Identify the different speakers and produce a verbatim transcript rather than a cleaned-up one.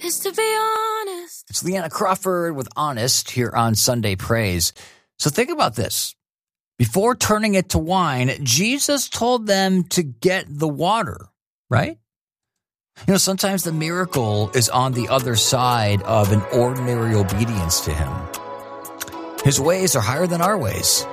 Speaker 1: is to be honest.
Speaker 2: It's Leanna Crawford with Honest here on Sunday Praise. So think about this. Before turning it to wine, Jesus told them to get the water, right? You know, sometimes the miracle is on the other side of an ordinary obedience to him. His ways are higher than our ways.